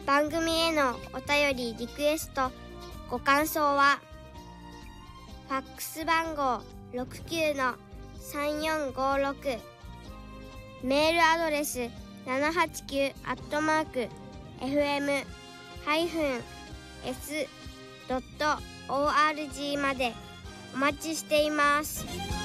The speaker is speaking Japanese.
番組へのお便りリクエストご感想はファックス番号 69-3456 メールアドレス 789-fm-s.org までお待ちしています。